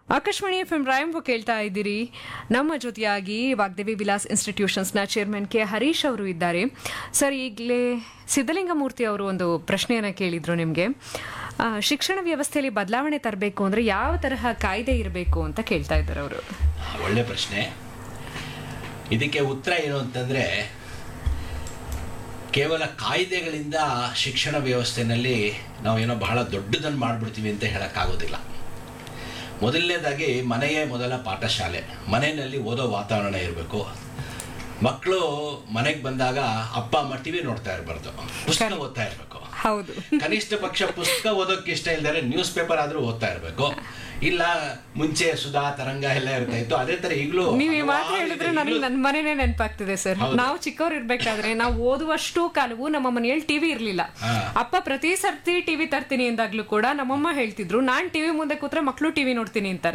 Akashvani FM ರಾಯಂಬು ಕೇಳ್ತಾ ಇದ್ದೀರಿ. ನಮ್ಮ ಜೊತೆಯಾಗಿ ವಾಗ್ದೇವಿ ವಿಲಾಸ್ ಇನ್ಸ್ಟಿಟ್ಯೂಷನ್ಸ್ನ ಚೇರ್ಮನ್ ಕೆ ಹರೀಶ್ ಅವರು ಇದ್ದಾರೆ. ಸರ್, ಈಗಲೇ ಸಿದ್ದಲಿಂಗಮೂರ್ತಿ ಅವರು ಒಂದು ಪ್ರಶ್ನೆಯನ್ನು ಕೇಳಿದ್ರು ನಿಮಗೆ. ಶಿಕ್ಷಣ ವ್ಯವಸ್ಥೆಯಲ್ಲಿ ಬದಲಾವಣೆ ತರಬೇಕು ಅಂದರೆ ಯಾವ ತರಹ ಕಾಯ್ದೆ ಇರಬೇಕು ಅಂತ ಕೇಳ್ತಾ ಇದ್ದಾರೆ ಅವರು. ಒಳ್ಳೆ ಪ್ರಶ್ನೆ. ಇದಕ್ಕೆ ಉತ್ತರ ಏನು ಅಂತಂದರೆ, ಕೇವಲ ಕಾಯ್ದೆಗಳಿಂದ ಶಿಕ್ಷಣ ವ್ಯವಸ್ಥೆಯಲ್ಲಿ ನಾವೇನೋ ಬಹಳ ದೊಡ್ಡದನ್ನು ಮಾಡಿಬಿಡ್ತೀವಿ ಅಂತ ಹೇಳೋಕ್ಕಾಗೋದಿಲ್ಲ. ಮೊದಲನೇದಾಗಿ ಮನೆಯೇ ಮೊದಲ ಪಾಠಶಾಲೆ. ಮನೆಯಲ್ಲಿ ಓದೋ ವಾತಾವರಣ ಇರಬೇಕು. ಮಕ್ಕಳು ಮನೆಗೆ ಬಂದಾಗ ಅಪ್ಪ ಅಮ್ಮ ಟಿವಿ ನೋಡ್ತಾ ಇರಬಾರ್ದು, ಪುಸ್ತಕ ಓದ್ತಾ ಇರಬೇಕು. ಹೌದು, ಕನಿಷ್ಠ ಪಕ್ಷ ಪುಸ್ತಕ ಓದೋಕ್ಕೆ ಇಷ್ಟ ಇಲ್ಲದರೆ ನ್ಯೂಸ್ ಪೇಪರ್ ಆದರೂ ಓದ್ತಾ ಇರಬೇಕು. ಇಲ್ಲ, ಮುಂಚೆ ಸುಧಾ ತರಂಗ ಎಲ್ಲ ಇರ್ತಾ ಇತ್ತು, ಅದೇ ತರ ಈಗಲೂ. ನೀವು ಈ ಮಾತು ಹೇಳಿದ್ರೆ ನನಗೆ ನನ್ನ ಮನೆನೇ ನೆನಪಾಗ್ತಿದೆ ಸರ್. ನಾವು ಚಿಕ್ಕವ್ರು ಇರ್ಬೇಕಾದ್ರೆ ನಾವು ಓದುವಷ್ಟು ಕಾಲವು ನಮ್ಮ ಮನೆಯಲ್ಲಿ ಟಿವಿ ಇರ್ಲಿಲ್ಲ. ಅಪ್ಪ ಪ್ರತಿ ಸರ್ತಿ ಟಿವಿ ತರ್ತೀನಿ ಎಂದಾಗ್ಲೂ ಕೂಡ ನಮ್ಮಮ್ಮ ಹೇಳ್ತಿದ್ರು, ನಾನ್ ಟಿವಿ ಮುಂದೆ ಕೂತ್ರೆ ಮಕ್ಕಳು ಟಿವಿ ನೋಡ್ತೀನಿ ಅಂತಾರೆ.